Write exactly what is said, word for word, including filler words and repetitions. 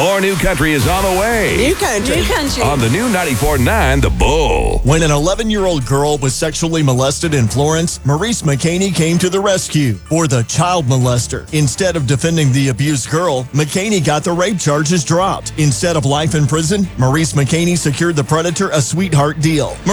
More New Country is on the way. New Country. New Country. On the new ninety-four point nine The Bull. When an eleven-year-old girl was sexually molested in Florence, Maurice McCaney came to the rescue for the child molester. Instead of defending the abused girl, McCaney got the rape charges dropped. Instead of life in prison, Maurice McCaney secured the predator a sweetheart deal.